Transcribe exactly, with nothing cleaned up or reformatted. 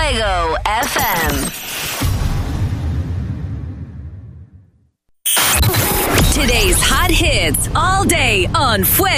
Fuego F M. Today's hot hits all day on Fuego.